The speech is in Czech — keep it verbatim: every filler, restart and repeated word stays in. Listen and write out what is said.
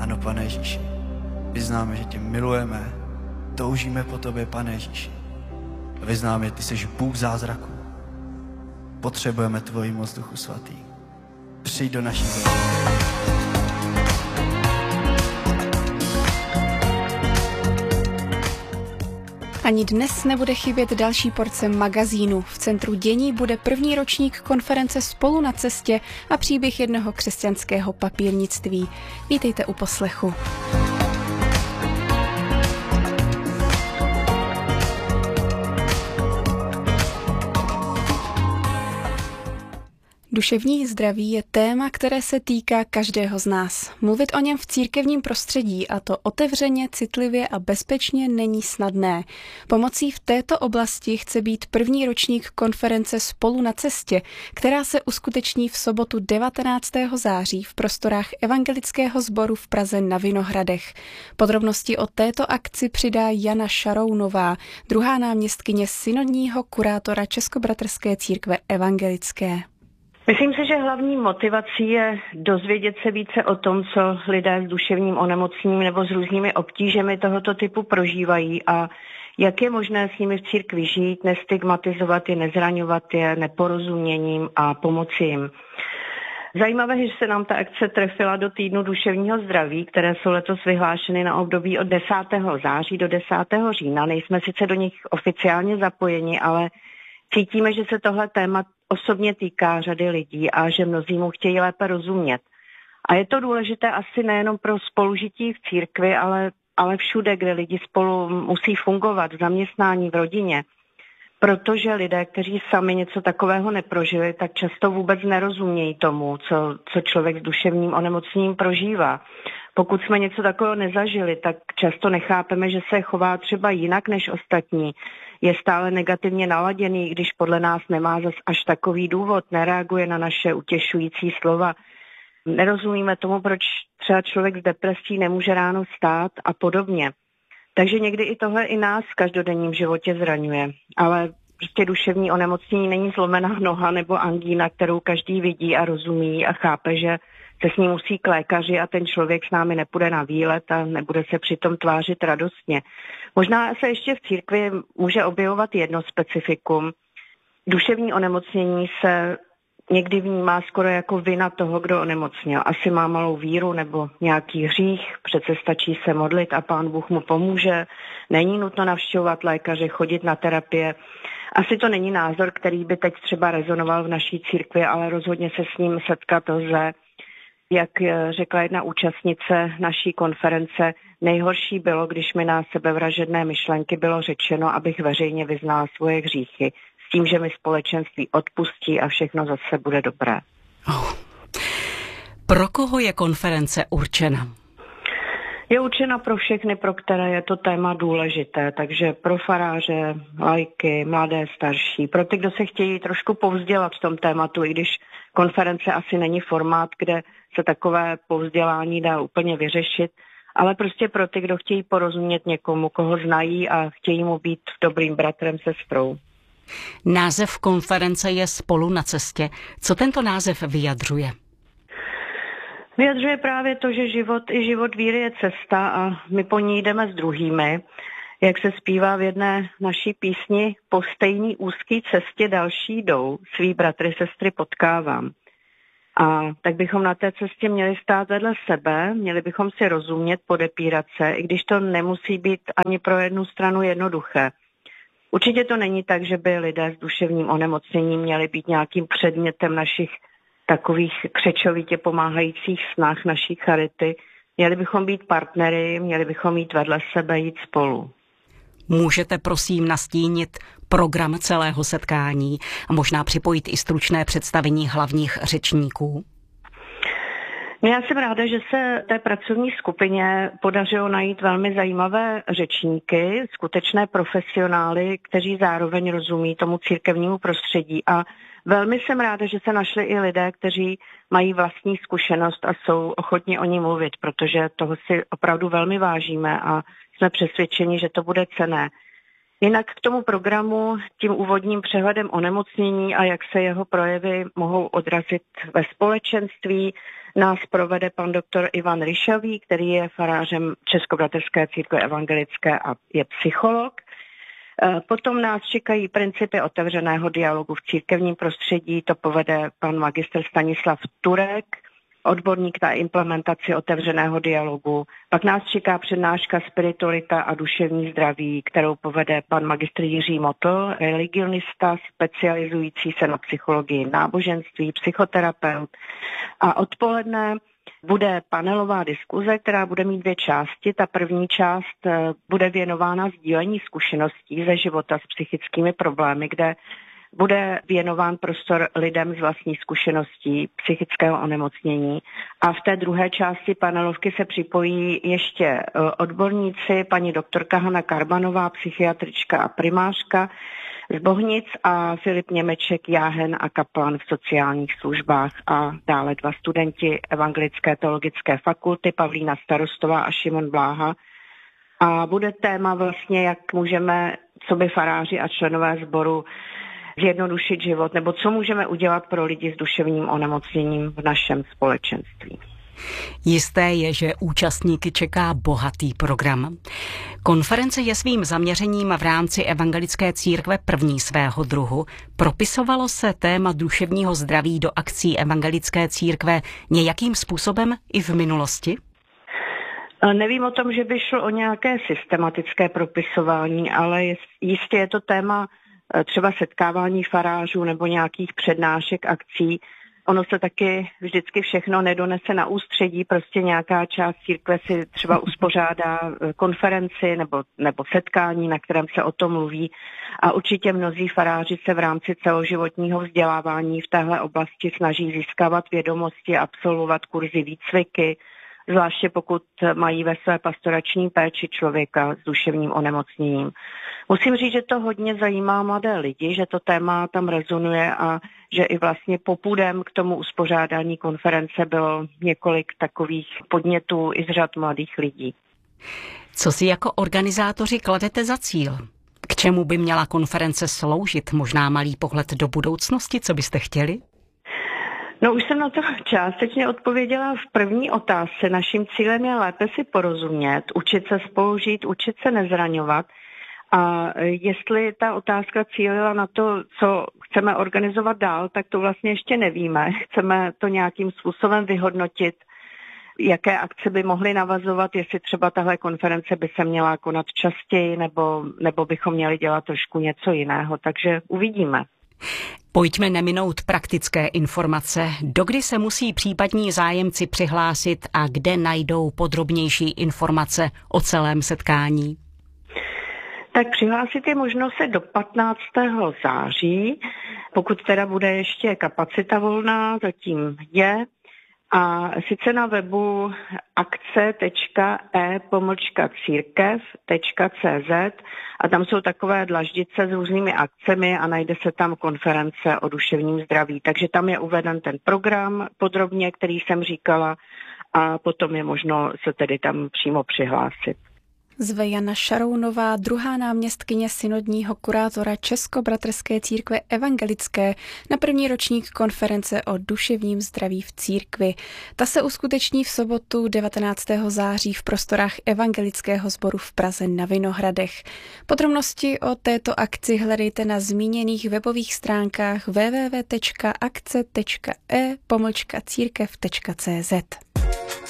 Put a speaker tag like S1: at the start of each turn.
S1: Ano, Pane Ježíši, vyznáme, že tě milujeme, toužíme po tobě, Pane Ježíši. Vyznáme, že ty jsi Bůh zázraků. Potřebujeme tvoji moc, Duchu Svatý. Přijď do naší země.
S2: Ani dnes nebude chybět další porce magazínu. V centru dění bude první ročník konference Spolu na cestě a příběh jednoho křesťanského papírnictví. Vítejte u poslechu. Duševní zdraví je téma, které se týká každého z nás. Mluvit o něm v církevním prostředí, a to otevřeně, citlivě a bezpečně, není snadné. Pomocí v této oblasti chce být první ročník konference Spolu na cestě, která se uskuteční v sobotu devatenáctého září v prostorách Evangelického sboru v Praze na Vinohradech. Podrobnosti o této akci přidá Jana Šarounová, druhá náměstkyně synodního kurátora Českobratrské církve evangelické.
S3: Myslím si, že hlavní motivací je dozvědět se více o tom, co lidé s duševním onemocněním nebo s různými obtížemi tohoto typu prožívají a jak je možné s nimi v církvi žít, nestigmatizovat je, nezraňovat je neporozuměním a pomoci jim. Zajímavé je, že se nám ta akce trefila do týdnu duševního zdraví, které jsou letos vyhlášeny na období od desátého září do desátého října. Nejsme sice do nich oficiálně zapojeni, ale cítíme, že se tohle téma osobně týká řady lidí a že mnozí mu chtějí lépe rozumět. A je to důležité asi nejenom pro spolužití v církvi, ale, ale všude, kde lidi spolu musí fungovat, v zaměstnání, v rodině. Protože lidé, kteří sami něco takového neprožili, tak často vůbec nerozumějí tomu, co, co člověk s duševním onemocněním prožívá. Pokud jsme něco takového nezažili, tak často nechápeme, že se chová třeba jinak než ostatní. Je stále negativně naladěný, když podle nás nemá zas až takový důvod, nereaguje na naše utěšující slova. Nerozumíme tomu, proč třeba člověk s depresí nemůže ráno stát a podobně. Takže někdy i tohle i nás v každodenním životě zraňuje. Ale prostě duševní onemocnění není zlomená noha nebo angína, kterou každý vidí a rozumí a chápe, že se s ní musí k lékaři a ten člověk s námi nepůjde na výlet a nebude se přitom tvářit radostně. Možná se ještě v církvi může objevovat jedno specifikum. Duševní onemocnění se někdy vnímá skoro jako vina toho, kdo onemocněl. Asi má malou víru nebo nějaký hřích, přece stačí se modlit a Pán Bůh mu pomůže. Není nutno navštěvovat lékaře, chodit na terapie. Asi to není názor, který by teď třeba rezonoval v naší církvi, ale rozhodně se s ním setkat lze. Jak řekla jedna účastnice naší konference, nejhorší bylo, když mi na sebevražedné myšlenky bylo řečeno, abych veřejně vyznala svoje hříchy, s tím, že mi společenství odpustí a všechno zase bude dobré.
S4: Oh. Pro koho je konference určena?
S3: Je určena pro všechny, pro které je to téma důležité, takže pro faráře, laiky, mladé, starší, pro ty, kdo se chtějí trošku povzdělat v tom tématu, i když konference asi není formát, kde se takové povzdělání dá úplně vyřešit, ale prostě pro ty, kdo chtějí porozumět někomu, koho znají a chtějí mu být dobrým bratrem, sestrou.
S4: Název konference je Spolu na cestě. Co tento název vyjadřuje?
S3: Vyjadřuje právě to, že život i život víry je cesta a my po ní jdeme s druhými. Jak se zpívá v jedné naší písni, po stejný úzký cestě další jdou, svý bratry, sestry potkávám. A tak bychom na té cestě měli stát vedle sebe, měli bychom si rozumět, podepírat se, i když to nemusí být ani pro jednu stranu jednoduché. Určitě to není tak, že by lidé s duševním onemocněním měli být nějakým předmětem našich takových křečovitě pomáhajících snah naší charity. Měli bychom být partnery, měli bychom jít vedle sebe, jít spolu.
S4: Můžete prosím nastínit program celého setkání a možná připojit i stručné představení hlavních řečníků?
S3: Já jsem ráda, že se té pracovní skupině podařilo najít velmi zajímavé řečníky, skutečné profesionály, kteří zároveň rozumí tomu církevnímu prostředí. A velmi jsem ráda, že se našli i lidé, kteří mají vlastní zkušenost a jsou ochotni o ní mluvit, protože toho si opravdu velmi vážíme a jsme přesvědčeni, že to bude cenné. Jinak k tomu programu, tím úvodním přehledem onemocnění a jak se jeho projevy mohou odrazit ve společenství, nás provede pan doktor Ivan Ryšavý, který je farářem Českobratrské církve evangelické a je psycholog. Potom nás čekají principy otevřeného dialogu v církevním prostředí, to povede pan magistr Stanislav Turek, odborník na implementaci otevřeného dialogu. Pak nás čeká přednáška Spiritualita a duševní zdraví, kterou povede pan magistr Jiří Motl, religionista specializující se na psychologii náboženství, psychoterapeut. A odpoledne bude panelová diskuze, která bude mít dvě části. Ta první část bude věnována sdílení zkušeností ze života s psychickými problémy, kde bude věnován prostor lidem z vlastní zkušeností psychického onemocnění. A v té druhé části panelovky se připojí ještě odborníci, paní doktorka Hana Karbanová, psychiatrička a primářka z Bohnic a Filip Němeček, jáhen a kaplan v sociálních službách a dále dva studenti Evangelické teologické fakulty, Pavlína Starostová a Šimon Bláha. A bude téma vlastně, jak můžeme, coby faráři a členové sboru, zjednodušit život, nebo co můžeme udělat pro lidi s duševním onemocněním v našem společenství.
S4: Jisté je, že účastníky čeká bohatý program. Konference je svým zaměřením v rámci Evangelické církve první svého druhu. Propisovalo se téma duševního zdraví do akcí Evangelické církve nějakým způsobem i v minulosti?
S3: Nevím o tom, že by šlo o nějaké systematické propisování, ale jistě je to téma třeba setkávání farářů nebo nějakých přednášek, akcí. Ono se taky vždycky všechno nedonese na ústředí, prostě nějaká část církve si třeba uspořádá konferenci nebo, nebo setkání, na kterém se o tom mluví. A určitě mnozí faráři se v rámci celoživotního vzdělávání v téhle oblasti snaží získávat vědomosti, absolvovat kurzy, výcviky, zvláště pokud mají ve své pastorační péči člověka s duševním onemocněním. Musím říct, že to hodně zajímá mladé lidi, že to téma tam rezonuje a že i vlastně popudem k tomu uspořádání konference bylo několik takových podnětů i z řad mladých lidí.
S4: Co si jako organizátoři kladete za cíl? K čemu by měla konference sloužit? Možná malý pohled do budoucnosti, co byste chtěli?
S3: No už jsem na to částečně odpověděla v první otázce. Naším cílem je lépe si porozumět, učit se spolu žít, učit se nezraňovat. A jestli ta otázka cílila na to, co chceme organizovat dál, tak to vlastně ještě nevíme. Chceme to nějakým způsobem vyhodnotit, jaké akce by mohly navazovat, jestli třeba tahle konference by se měla konat častěji, nebo, nebo bychom měli dělat trošku něco jiného. Takže uvidíme.
S4: Pojďme neminout praktické informace. Dokdy se musí případní zájemci přihlásit a kde najdou podrobnější informace o celém setkání?
S3: Tak přihlásit je možno se do patnáctého září, pokud teda bude ještě kapacita volná, zatím je. A sice na webu akce tečka e pomlčka církev tečka cé zet a tam jsou takové dlaždice s různými akcemi a najde se tam konference o duševním zdraví. Takže tam je uveden ten program podrobně, který jsem říkala, a potom je možno se tedy tam přímo přihlásit.
S2: Zve Jana Šarounová, druhá náměstkyně synodního kurátora Českobratrské církve evangelické, na první ročník konference o duševním zdraví v církvi. Ta se uskuteční v sobotu devatenáctého září v prostorách evangelického sboru v Praze na Vinohradech. Podrobnosti o této akci hledejte na zmíněných webových stránkách w w w tečka akce tečka e pomlčka církev tečka cé zet.